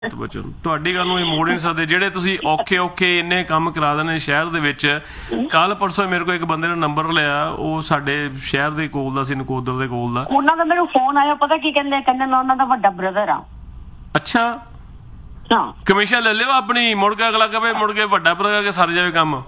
ਬਚੋ ਤੁਹਾਡੀ ਗੱਲ ਨੂੰ ਇਹ ਮੋੜ ਨਹੀਂ ਸਕਦੇ ਜਿਹੜੇ ਤੁਸੀਂ ਔਖੇ ਇੰਨੇ ਕੰਮ ਕਰਾ ਦੇਣੇ ਸ਼ਹਿਰ ਦੇ ਵਿੱਚ। ਕੱਲ ਪਰਸੋਂ ਮੇਰੇ ਕੋਲ ਇੱਕ ਬੰਦੇ ਨੇ ਨੰਬਰ ਲਿਆ, ਉਹ ਸਾਡੇ ਸ਼ਹਿਰ ਦੇ ਕੋਲ ਦਾ ਸੀ, ਨਕੋਦਰ ਦੇ ਕੋਲ ਦਾ। ਉਹਨਾਂ ਦਾ ਮੈਨੂੰ ਫੋਨ ਆਇਆ, ਪਤਾ ਕੀ ਕਹਿੰਦੇ ਮੈਂ ਉਹਨਾਂ ਦਾ ਵੱਡਾ ਬ੍ਰਦਰ ਆ। ਅੱਛਾ, ਹਾਂ, ਕਮਿਸ਼ਨ ਲੈ ਲਿਓ ਆਪਣੀ, ਮੁੜ ਕੇ ਅਗਲਾ ਕਹੇ ਮੁੜ ਕੇ ਵੱਡਾ ਭਰਾ ਕਰਕੇ ਸਰ ਜਾਵੇ ਕੰਮ।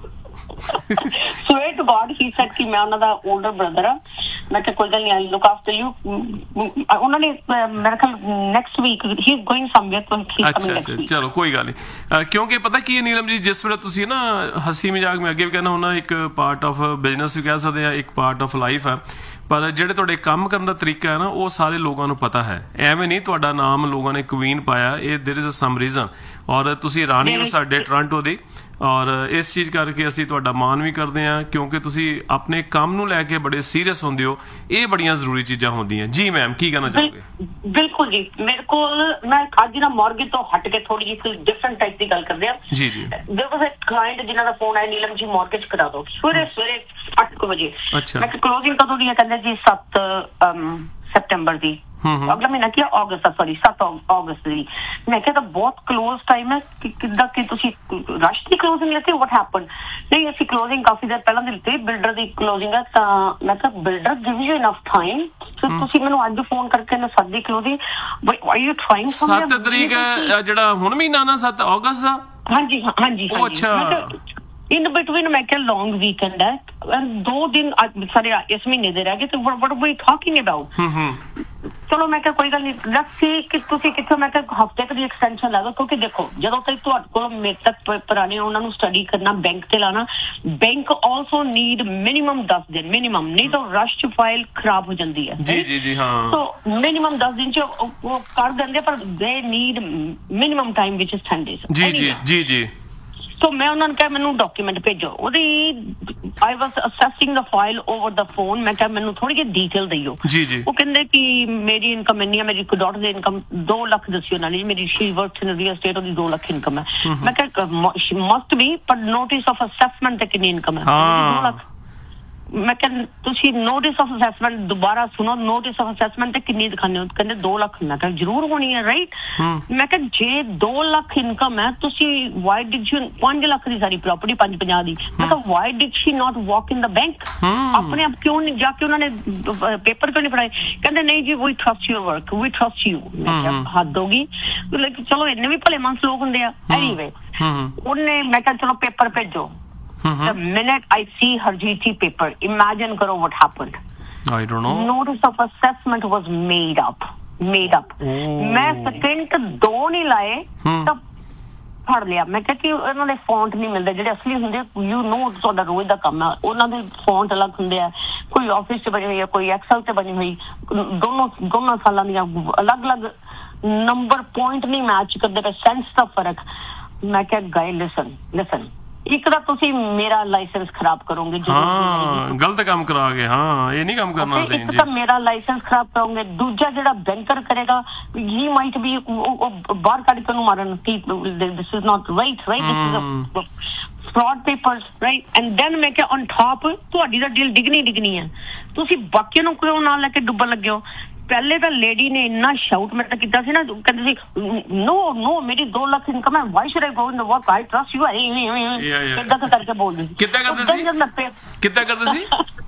swear to God he said ਕਿ ਮੈਂ ਉਹਨਾਂ ਦਾ older brother ਆ। ਮੈਂ ਕਿਹਾ ਕੋਈ ਗੱਲ ਨਹੀਂ, look after you। ਉਹਨਾਂ ਨੇ ਮੇਰੇ ਖਿਆਲ next week he is going somewhere to he's coming next week। ਚਲੋ ਕੋਈ ਗੱਲ ਨਹੀਂ, ਕਿਉਂਕਿ ਪਤਾ ਕੀ ਹੈ ਨੀਲਮ ਜੀ, ਜਿਸ ਵੇਲੇ ਤੁਸੀਂ ਨਾ ਹੱਸੀ ਮਜ਼ਾਕ ਮੈਂ ਅੱਗੇ ਵੀ ਕਹਿਣਾ ਹੁੰਦਾ, ਇੱਕ ਪਾਰਟ ਆਫ ਬਿਜ਼ਨਸ ਵੀ ਕਹਿ ਸਕਦੇ ਆ, ਇੱਕ ਪਾਰਟ ਆਫ ਲਾਈਫ ਹੈ, ਪਰ ਜਿਹੜੇ ਤੁਹਾਡੇ ਕੰਮ ਕਰਨ ਦਾ ਤਰੀਕਾ ਹੈ ਨਾ ਉਹ ਸਾਰੇ ਲੋਕਾਂ ਨੂੰ ਪਤਾ ਹੈ। ਐਵੇਂ ਨਹੀਂ ਤੁਹਾਡਾ ਨਾਮ ਲੋਕਾਂ ਨੇ ਕੁਈਨ ਪਾਇਆ, ਇਹ ਦੇਰ ਇਜ਼ ਸਮ ਰੀਜ਼ਨ। ਔਰ ਤੁਸੀਂ ਰਾਣੀ ਹੋ ਸਾਡੇ ਟੋਰਾਂਟੋ ਦੀ, ਔਰ ਇਸ ਚੀਜ਼ ਕਰਕੇ ਅਸੀਂ ਤੁਹਾਡਾ ਮਾਣ ਵੀ ਕਰਦੇ ਹਾਂ, ਕਿਉਂਕਿ ਤੁਸੀਂ ਆਪਣੇ ਕੰਮ ਨੂੰ ਲੈ ਕੇ ਬੜੇ ਸੀਰੀਅਸ ਹੁੰਦੇ ਹੋ। ਇਹ ਬੜੀਆਂ ਜ਼ਰੂਰੀ ਚੀਜ਼ਾਂ ਹੁੰਦੀਆਂ। ਜੀ ਮੈਮ, ਕੀ ਕਹਿਣਾ ਚਾਹੋਗੇ? ਬਿਲਕੁਲ ਜੀ, ਮੇਰੇ ਕੋਲ ਮੈਂ ਅੱਜ ਨਾ ਮਾਰਗੇਟ ਤੋਂ ਹਟ ਕੇ ਥੋੜੀ ਜਿਹੀ ਡਿਫਰੈਂਟ ਟਾਈਪ ਦੀ ਗੱਲ ਕਰਦੇ ਆ। ਜੀ ਜੀ। ਦੇਰ ਵਾਸ ਅ ਕਲਾਇੰਟ ਜਿਨ੍ਹਾਂ ਦਾ ਫੋਨ ਆਇਆ, ਨੀਲਮ ਜੀ ਮਾਰਗੇਟ ਕਰਾ ਦਿਓ ਸਵੇਰੇ 8 ਵਜੇ। ਅੱਛਾ। ਮੈਂ ਕਲੋਜ਼ਿੰਗ ਕਦੋਂ ਦੀ ਹੈ? ਕਹਿੰਦੇ ਜੀ 7 ਸਤੰਬਰ ਦੀ। ਅਗਲਾ ਮਹੀਨਾ ਕੀ ਅਗਸਤ, ਸੌਰੀ 7 ਅਗਸਤ ਦੀ। ਮੈਂ ਕਿਹਾ ਤਾਂ ਬਹੁਤ ਕਲੋਜ਼ ਟਾਈਮ ਹੈ, ਕਿੱਦਾਂ ਕਿ ਤੁਸੀਂ ਰਸ਼ ਦੀ ਕਲੋਜ਼ਿੰਗ ਲੈਤੇ ਹੋ? What happen? ਨਹੀਂ, ਅਸੀਂ ਕਲੋਜ਼ਿੰਗ ਕਾਫੀ ਦੇਰ ਪਹਿਲਾਂ ਦੀ ਲਿੱਤੀ, ਬਿਲਡਰ ਦੀ ਕਲੋਜ਼ਿੰਗ ਹੈ। ਤਾਂ ਮੈਂ ਕਿਹਾ builder give you enough time, ਤੁਸੀਂ ਮੈਨੂੰ ਅੱਜ ਫੋਨ ਕਰਕੇ ਨਾ ਸਾਡੀ ਕਲੋਜ਼ਿੰਗ ਆਰ ਯੂ ਟਰਾਈਂਗ 7 ਤਰੀਕ ਜਿਹੜਾ ਹੁਣ ਮਹੀਨਾ ਨਾ 7 ਅਗਸਤ ਦਾ। ਹਾਂਜੀ ਹਾਂਜੀ। ਅੱਛਾ। ਇਨ ਬਿਟਵੀਨ ਮੈਂ ਕਿਹਾ ਲੌਂਗ ਵੀਕਐਂਡ ਹੈ, 2 ਦਿਨ ਸਾਰੇ ਇਸ ਮਹੀਨੇ ਦੇ ਰਹਿ ਗਏ, ਤੇ what are we talking about? ਚਲੋ ਮੈਂ ਕਿਹਾ ਕੋਈ ਗੱਲ ਨਹੀਂ, ਦੱਸ ਕਿ ਤੁਸੀਂ ਕਿੱਥੋਂ? ਮੈਂ ਕਿਹਾ ਹਫ਼ਤੇ ਦੀ ਐਕਸਟੈਂਸ਼ਨ ਲਾ ਦੋ, ਕਿਉਂਕਿ ਦੇਖੋ ਜਦੋਂ ਤੱਕ ਤੁਹਾਡੇ ਕੋਲ ਮੇਰੇ ਤੱਕ ਪੇਪਰ ਆਣੇ, ਉਹਨਾਂ ਨੂੰ ਸਟੱਡੀ ਕਰਨਾ, ਬੈਂਕ ਤੇ ਲਾਣਾ। ਬੈਂਕ ਆਲਸੋ ਨੀਡ ਮਿਨੀਮਮ 10 ਦਿਨ, ਮਿਨੀਮਮ, ਨਹੀਂ ਤਾਂ ਰਸ਼ ਚ ਫਾਈਲ ਖਰਾਬ ਹੋ ਜਾਂਦੀ ਹੈ। ਜੀ ਜੀ ਜੀ, ਹਾਂ। ਸੋ ਮਿਨੀਮਮ 10 ਦਿਨ ਚ ਉਹ ਕਰ ਦਿੰਦੇ, ਪਰ ਦੇ need minimum time which is 10 days। ਜੀ ਜੀ ਜੀ ਜੀ। ਸੋ ਮੈਂ ਉਹਨਾਂ ਨੂੰ ਕਿਹਾ ਮੈਨੂੰ ਡਾਕੂਮੈਂਟ ਭੇਜੋ। ਉਹਦੀ ਆਈ ਵਾਸ ਅਸੈਸਿੰਗ ਦਾ ਫਾਈਲ ਓਵਰ ਦਾ ਫੋਨ। ਮੈਂ ਕਿਹਾ ਮੈਨੂੰ ਥੋੜੀ ਜਿਹੀ ਡੀਟੇਲ ਦਿਓ। ਜੀ ਜੀ। ਉਹ ਕਹਿੰਦੇ ਕਿ ਮੇਰੀ ਇਨਕਮ ਇੰਨੀ ਹੈ, ਮੇਰੀ ਡਾਟਰ ਦੀ ਇਨਕਮ 2 ਲੱਖ ਦੱਸੀ ਉਹਨਾਂ ਨੇ, ਮੇਰੀ Shri works in real estate, ਉਹਦੀ 2 ਲੱਖ ਇਨਕਮ ਹੈ। ਮੈਂ ਕਿਹਾ ਮਸਟ ਬੀ, ਪਰ ਨੋਟਿਸ ਆਫ ਅਸੈਸਮੈਂਟ ਤੇ ਕਿੰਨੀ ਇਨਕਮ ਹੈ? 2 ਲੱਖ। ਮੈਂ ਕਿਹਾ ਤੁਸੀਂ ਨੋਟਿਸ ਆਫ ਅਸੈਸਮੈਂਟ ਦੁਬਾਰਾ ਸੁਣੋ, ਨੋਟਿਸ ਆਫ ਅਸੈਸਮੈਂਟ ਤੇ ਕਿੰਨੀ ਦਿਖਾਉਂਦੇ ਹੋ? ਕਹਿੰਦੇ 2 ਲੱਖ। ਮੈਂ ਕਿਹਾ ਜ਼ਰੂਰ ਹੋਣੀ ਹੈ, ਰਾਈਟ? ਮੈਂ ਕਿਹਾ ਜੇ 2 ਲੱਖ ਇਨਕਮ ਹੈ, ਤੁਸੀਂ why did you 5 lakh the sorry property 550 ਦੀ। ਮੈਂ ਕਿਹਾ why did Shri not walk in the bank? ਆਪਣੇ ਆਪ ਕਿਉਂ ਨਹੀਂ ਜਾ ਕੇ ਉਹਨਾਂ ਨੇ ਪੇਪਰ ਕਿਉਂ ਨਹੀਂ ਫੜਾਏ? ਕਹਿੰਦੇ ਨਹੀਂ ਜੀ, ਵੀ trust your work, we trust you. ਮੈਂ ਕਿਹਾ ਹੱਦ ਹੋ ਗਈ, ਚਲੋ ਇੰਨੇ ਵੀ ਭਲੇ ਮਨਸ ਲੋਕ ਹੁੰਦੇ ਆ। ਐਨੀਵੇ ਉਹਨੇ, ਮੈਂ ਕਿਹਾ ਚਲੋ ਪੇਪਰ ਭੇਜੋ। The minute I see her GT paper, imagine karo what happened. I don't know. Notice of assessment was made up. मैं second 2 नहीं लाए तब ਫੜ ਲਿਆ। ਮੈਂ ਕਿਹਾ ਕਿ ਇਹਨਾਂ ਦੇ ਫੌਂਟ ਨਹੀਂ ਮਿਲਦੇ ਜਿਹੜੇ ਅਸਲੀ ਹੁੰਦੇ, ਯੂ ਨੋ ਤੁਹਾਡਾ ਰੋਜ਼ ਦਾ ਕੰਮ ਹੈ, ਉਹਨਾਂ ਦੇ ਫੌਂਟ ਅਲੱਗ ਹੁੰਦੇ ਆ, ਕੋਈ ਆਫਿਸ 'ਚ ਬਣੀ ਹੋਈ ਹੈ, ਕੋਈ ਐਕਸਲ 'ਤੇ ਬਣੀ ਹੋਈ, ਦੋਨੋਂ ਸਾਲਾਂ ਦੀਆਂ ਅਲੱਗ-ਅਲੱਗ ਨੰਬਰ, ਪੁਆਇੰਟ ਨਹੀਂ ਮੈਚ ਕਰਦੇ ਪਏ, ਸੈਂਸ ਦਾ ਫਰਕ। ਮੈਂ ਕਿਹਾ ਗਾਇ ਲਿਸਨ, ਇੱਕ ਤਾਂ ਤੁਸੀਂ ਮੇਰਾ ਲਾਇਸੈਂਸ ਖਰਾਬ ਕਰੋਗੇ, ਗਲਤ ਕੰਮ ਕਰਾ ਕੇ। ਹਾਂ, ਇਹ ਨਹੀਂ ਕੰਮ ਕਰਨਾ। ਇੱਕ ਤਾਂ ਮੇਰਾ ਲਾਇਸੈਂਸ ਖਰਾਬ ਕਰੋਗੇ, ਦੂਜਾ ਜਿਹੜਾ ਬੈਂਕਰ ਕਰੇਗਾ ਹੀ ਮਾਈਟ ਵੀ ਬਾਹਰ ਕੱਢ ਕੇ ਉਹਨੂੰ ਮਾਰਨ ਕਿ this is not right, this is fraud papers, right? And then ਮੈਂ ਕਿਹਾ ਔਨ ਟਾਪ ਤੁਹਾਡੀ ਤਾਂ ਡੀਲ ਡਿਗਣੀ ਹੈ, ਤੁਸੀਂ ਬਾਕੀਆਂ ਨੂੰ ਕਿਉਂ ਨਾਲ ਲੈ ਕੇ ਡੁੱਬਣ ਲੱਗੇ ਹੋ? ਪਹਿਲੇ ਤਾਂ ਲੇਡੀ ਨੇ ਇੰਨਾ ਸ਼ਾਊਟ ਮੇਰੇ ਤਾਂ ਕੀਤਾ ਸੀ ਨਾ, ਕਹਿੰਦੀ ਸੀ ਨੋ ਮੇਰੀ 2 ਲੱਖ ਇਨਕਮ ਹੈ, Y should I go in the work, I trust you. ਕਿੱਦਾਂ ਕਰਕੇ ਬੋਲਦੀ ਸੀ? ਕਿੱਦਾਂ ਕਰਦੇ ਸੀ?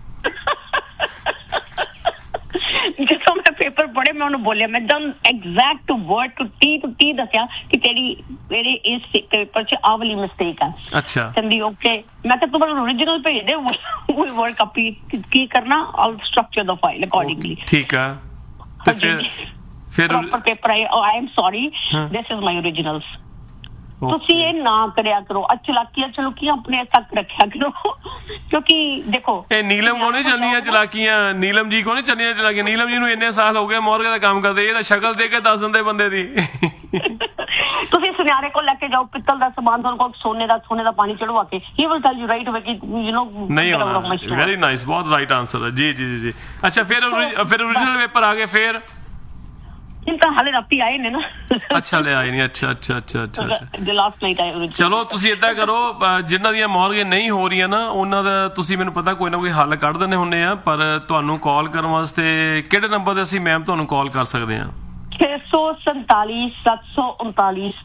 ਜਦੋਂ ਮੈਂ ਪੇਪਰ ਪੜ੍ਹੇ, ਮੈਂ ਉਹਨੂੰ ਬੋਲਿਆ, ਮੈਂ ਦਮ ਐਗਜ਼ੈਕਟ ਵਰਡ ਟੂ ਟੀ ਦੱਸਿਆ ਕਿ ਤੇਰੇ ਇਸ ਪੇਪਰ 'ਚ ਆਹ ਵਾਲੀ ਮਿਸਟੇਕ ਆ। ਅੱਛਾ। ਕਹਿੰਦੀ ਓਕੇ। ਮੈਂ ਕਿਹਾ ਤੂੰ ਮੈਨੂੰ ਓਰੀਜਨਲ ਭੇਜ ਦੇ, ਵੀ ਵਰਡ ਕਾਪੀ ਕੀ ਕਰਨਾ, ਆਲ ਸਟਰਕਚਰ ਦਾ ਫਾਈਲ ਅਕੋਰਡਿੰਗਲੀ। ਠੀਕ ਆ। ਫਿਰ proper paper I am sorry, this is my ਓਰੀਜਨਲਸ। ਤੁਸੀਂ ਇਹ ਨਾ ਕਰਿਆ ਕਰੋ, ਚਲਾਕੀਆਂ ਆਪਣੇ ਤੱਕ ਰੱਖਿਆ ਕਰੋ, ਕਿਉਂਕਿ ਦੇਖੋ ਇਹ ਨੀਲਮ ਕੋ ਨਹੀਂ ਚੱਲਣੀਆਂ ਚਲਾਕੀਆਂ, ਨੀਲਮ ਜੀ ਕੋ ਨਹੀਂ ਚੱਲਣੀਆਂ ਚਲਾਕੀਆਂ। ਨੀਲਮ ਜੀ ਨੂੰ ਇੰਨੇ ਸਾਲ ਹੋ ਗਏ ਮੋਰਗੇ ਦਾ ਕੰਮ ਕਰਦੇ, ਇਹ ਤਾਂ ਸ਼ਕਲ ਦੇ ਕੇ ਦੱਸ ਦਿੰਦੇ ਬੰਦੇ ਦੀ। ਤੁਸੀਂ ਸੁਨਿਆਰੇ ਕੋਲ ਲੈ ਕੇ ਜਾਓ ਪਿੱਤਲ ਦਾ ਸਮਾਨ, ਤੁਹਾਨੂੰ ਕੋਲ ਸੋਨੇ ਦਾ ਪਾਣੀ ਚੜਵਾ ਕੇ, he will tell you right ਅਵੇ ਕਿ ਯੂ ਨੋ ਨਹੀਂ ਹੋਣਾ। ਵੈਰੀ ਨਾਈਸ, ਬਹੁਤ ਰਾਈਟ ਆਨਸਰ ਹੈ। ਜੀ ਜੀ ਜੀ। ਅੱਛਾ, ਫਿਰ ਓਰੀਜਨਲ ਪੇਪਰ ਆ ਗਏ, ਫਿਰ ਤਾਂ ਹਾਲੇ ਰਾਤੀ ਆਏ ਨੇ ਨਾ। ਅੱਛਾ, ਲੈ ਆਏ ਨਹੀਂ। ਅੱਛਾ। ਲਾਸਟ ਨਾਈਟ ਆਏ। ਚਲੋ ਤੁਸੀਂ ਏਦਾਂ ਕਰੋ, ਜਿਨ੍ਹਾਂ ਦੀਆਂ ਮੌਰਗੇ ਨਹੀਂ ਹੋ ਰਹੀਆਂ ਨਾ, ਉਹਨਾਂ ਦਾ ਤੁਸੀਂ ਮੈਨੂੰ ਪਤਾ ਕੋਈ ਨਾ ਕੋਈ ਹੱਲ ਕੱਢ ਦਿੰਦੇ ਹੁੰਦੇ ਆ, ਪਰ ਤੁਹਾਨੂੰ ਕਾਲ ਕਰਨ ਵਾਸਤੇ ਕਿਹੜੇ ਨੰਬਰ ਤੇ ਅਸੀਂ ਮੈਮ ਤੁਹਾਨੂੰ ਕਾਲ ਕਰ ਸਕਦੇ ਹਾਂ? 847 739